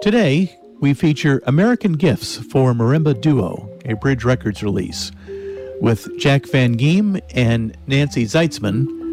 Today, we feature American Gifts for Marimba Duo, a Bridge Records release, with Jack Van Giem and Nancy Zeitzman